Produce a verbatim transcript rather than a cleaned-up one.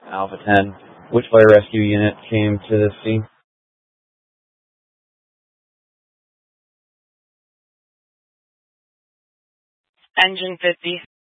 Alpha ten. Which fire rescue unit came to the scene? Engine fifty.